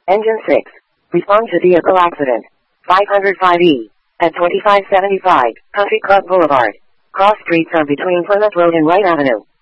Engine 6. Respond to vehicle accident. 505E. At 2575, Country Club Boulevard. Cross streets are between Plymouth Road and Wright Avenue.